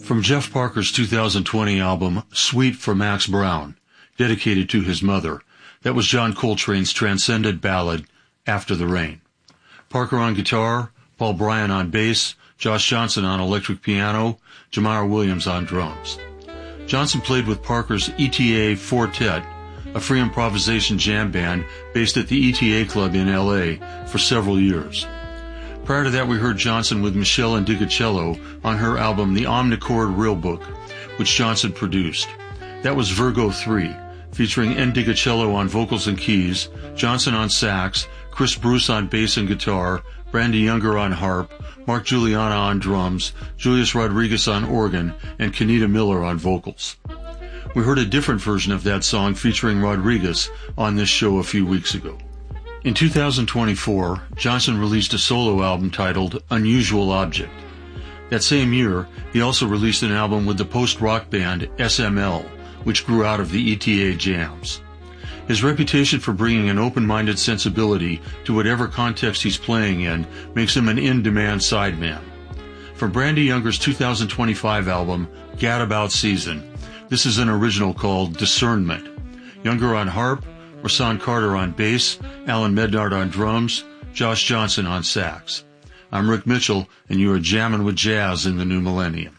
From Jeff Parker's 2020 album, Sweet for Max Brown, dedicated to his mother, that was John Coltrane's transcendent ballad, After the Rain. Parker on guitar, Paul Bryan on bass, Josh Johnson on electric piano, Jamar Williams on drums. Johnson played with Parker's ETA Fortet, a free improvisation jam band based at the ETA Club in L.A. for several years. Prior to that, we heard Johnson with Michelle Indigocello on her album The Omnichord Real Book, which Johnson produced. That was Virgo 3, featuring Indigocello on vocals and keys, Johnson on sax, Chris Bruce on bass and guitar, Brandy Younger on harp, Mark Juliana on drums, Julius Rodriguez on organ, and Kenita Miller on vocals. We heard a different version of that song featuring Rodriguez on this show a few weeks ago. In 2024, Johnson released a solo album titled Unusual Object. That same year, he also released an album with the post-rock band SML, which grew out of the ETA jams. His reputation for bringing an open-minded sensibility to whatever context he's playing in makes him an in-demand sideman. From Brandy Younger's 2025 album, Gadabout Season, this is an original called Discernment. Younger on harp, Rahsaan Carter on bass, Alan Mednard on drums, Josh Johnson on sax. I'm Rick Mitchell, and you are jamming with jazz in the new millennium.